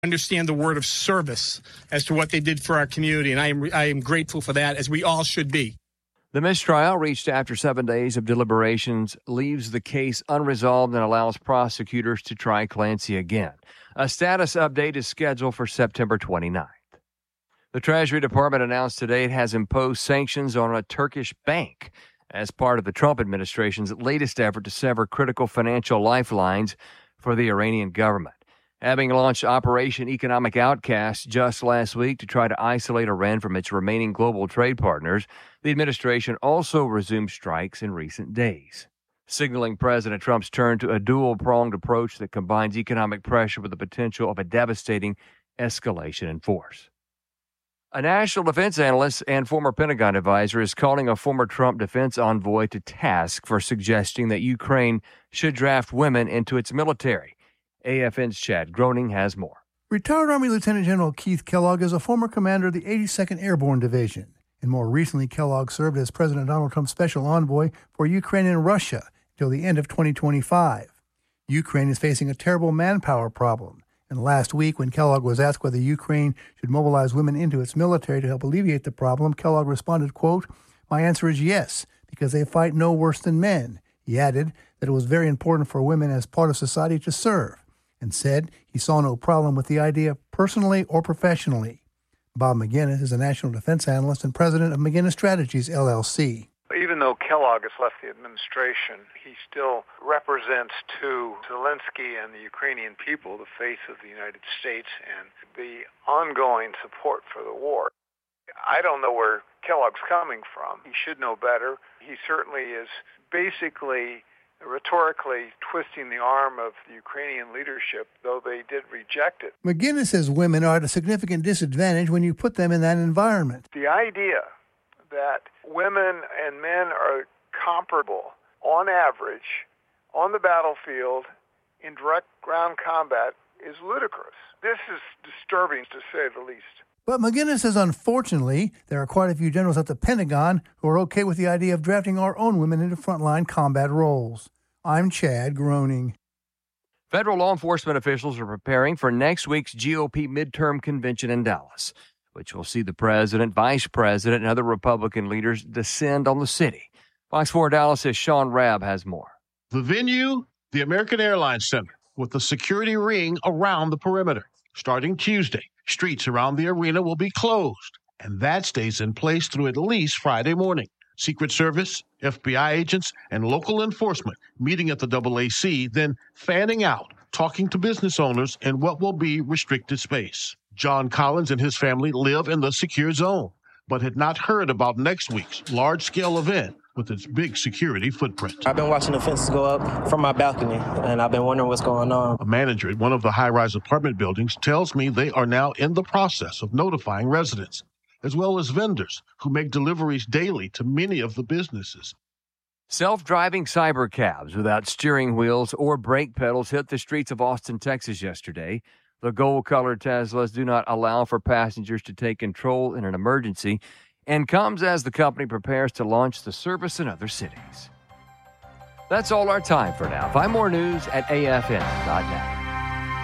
understand the word of service as to what they did for our community, and I am grateful for that, as we all should be. The mistrial, reached after 7 days of deliberations, leaves the case unresolved and allows prosecutors to try Clancy again. A status update is scheduled for September 29th. The Treasury Department announced today it has imposed sanctions on a Turkish bank as part of the Trump administration's latest effort to sever critical financial lifelines for the Iranian government. Having launched Operation Economic Outcast just last week to try to isolate Iran from its remaining global trade partners, the administration also resumed strikes in recent days, signaling President Trump's turn to a dual-pronged approach that combines economic pressure with the potential of a devastating escalation in force. A national defense analyst and former Pentagon advisor is calling a former Trump defense envoy to task for suggesting that Ukraine should draft women into its military. AFN's Chad Groening has more. Retired Army Lieutenant General Keith Kellogg is a former commander of the 82nd Airborne Division. And more recently, Kellogg served as President Donald Trump's special envoy for Ukraine and Russia until the end of 2025. Ukraine is facing a terrible manpower problem. And last week, when Kellogg was asked whether Ukraine should mobilize women into its military to help alleviate the problem, Kellogg responded, quote, "My answer is yes, because they fight no worse than men." He added that it was very important for women as part of society to serve, and said he saw no problem with the idea personally or professionally. Bob McGinnis is a national defense analyst and president of McGinnis Strategies, LLC. Even though Kellogg has left the administration, he still represents to Zelensky and the Ukrainian people the face of the United States and the ongoing support for the war. I don't know where Kellogg's coming from. He should know better. He certainly is basically rhetorically twisting the arm of the Ukrainian leadership, though they did reject it. McGinnis says women are at a significant disadvantage when you put them in that environment. The idea that women and men are comparable, on average, on the battlefield, in direct ground combat, is ludicrous. This is disturbing, to say the least. But McGinnis says, unfortunately, there are quite a few generals at the Pentagon who are okay with the idea of drafting our own women into frontline combat roles. I'm Chad Groening. Federal law enforcement officials are preparing for next week's GOP midterm convention in Dallas, which will see the president, vice president, and other Republican leaders descend on the city. Fox 4 Dallas' Sean Rabb has more. The venue, the American Airlines Center, with a security ring around the perimeter. Starting Tuesday, streets around the arena will be closed, and that stays in place through at least Friday morning. Secret Service, FBI agents, and local enforcement meeting at the AAC, then fanning out, talking to business owners in what will be restricted space. John Collins and his family live in the secure zone, but had not heard about next week's large-scale event with its big security footprint. I've been watching the fences go up from my balcony, and I've been wondering what's going on. A manager at one of the high-rise apartment buildings tells me they are now in the process of notifying residents, as well as vendors who make deliveries daily to many of the businesses. Self-driving cyber cabs without steering wheels or brake pedals hit the streets of Austin, Texas yesterday. The gold-colored Teslas do not allow for passengers to take control in an emergency, and comes as the company prepares to launch the service in other cities. That's all our time for now. Find more news at afn.net.